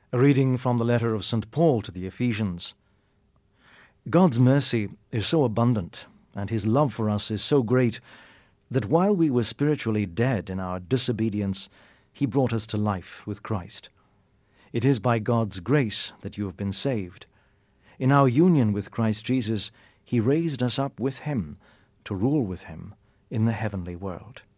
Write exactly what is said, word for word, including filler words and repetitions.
A reading from the letter of Saint Paul to the Ephesians. God's mercy is so abundant, and his love for us is so great, that while we were spiritually dead in our disobedience, he brought us to life with Christ. It is by God's grace that you have been saved. In our union with Christ Jesus, he raised us up with him to rule with him in the heavenly world.